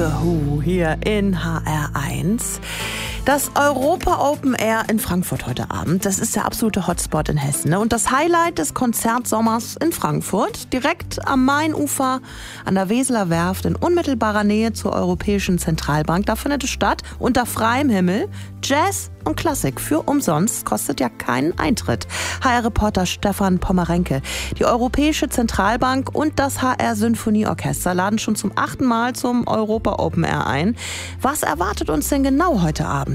The Who hier in HR1. Das Europa Open Air in Frankfurt heute Abend, das ist der absolute Hotspot in Hessen. Ne? Und das Highlight des Konzertsommers in Frankfurt, direkt am Mainufer an der Weseler Werft in unmittelbarer Nähe zur Europäischen Zentralbank. Da findet es statt, unter freiem Himmel. Jazz und Klassik für umsonst, kostet ja keinen Eintritt. HR-Reporter Stefan Pommerenke. Die Europäische Zentralbank und das HR-Sinfonieorchester laden schon zum 8. Mal zum Europa Open Air ein. Was erwartet uns denn genau heute Abend?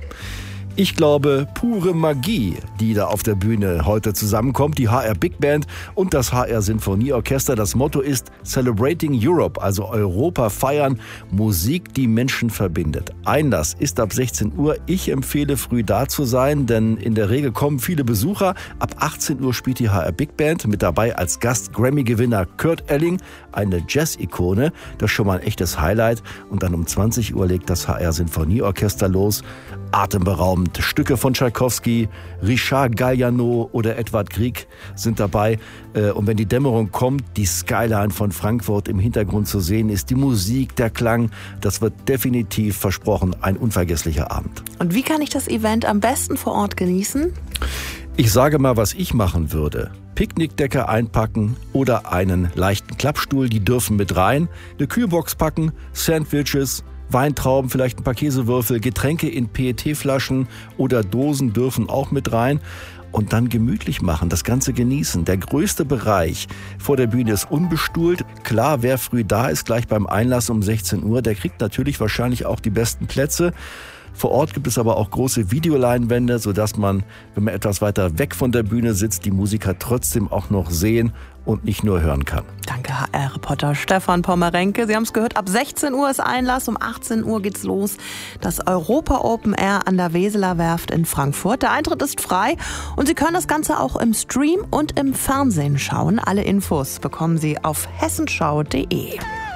Ich glaube, pure Magie, die da auf der Bühne heute zusammenkommt. Die HR Big Band und das HR Sinfonieorchester. Das Motto ist Celebrating Europe, also Europa feiern, Musik, die Menschen verbindet. Einlass ist ab 16 Uhr. Ich empfehle, früh da zu sein, denn in der Regel kommen viele Besucher. Ab 18 Uhr spielt die HR Big Band, mit dabei als Gast Grammy-Gewinner Kurt Elling, eine Jazz-Ikone. Das ist schon mal ein echtes Highlight. Und dann um 20 Uhr legt das HR Sinfonieorchester los. Atemberaubend. Stücke von Tschaikowski, Richard Galliano oder Edvard Grieg sind dabei. Und wenn die Dämmerung kommt, die Skyline von Frankfurt im Hintergrund zu sehen ist, die Musik, der Klang, das wird definitiv versprochen ein unvergesslicher Abend. Und wie kann ich das Event am besten vor Ort genießen? Ich sage mal, was ich machen würde. Picknickdecke einpacken oder einen leichten Klappstuhl, die dürfen mit rein. Eine Kühlbox packen, Sandwiches, Weintrauben, vielleicht ein paar Käsewürfel, Getränke in PET-Flaschen oder Dosen dürfen auch mit rein. Und dann gemütlich machen, das Ganze genießen. Der größte Bereich vor der Bühne ist unbestuhlt. Klar, wer früh da ist, gleich beim Einlass um 16 Uhr, der kriegt natürlich wahrscheinlich auch die besten Plätze. Vor Ort gibt es aber auch große Videoleinwände, sodass man, wenn man etwas weiter weg von der Bühne sitzt, die Musiker trotzdem auch noch sehen und nicht nur hören kann. Danke, HR-Reporter Stefan Pommerenke. Sie haben es gehört, ab 16 Uhr ist Einlass, um 18 Uhr geht's los. Das Europa Open Air an der Weseler Werft in Frankfurt. Der Eintritt ist frei und Sie können das Ganze auch im Stream und im Fernsehen schauen. Alle Infos bekommen Sie auf hessenschau.de.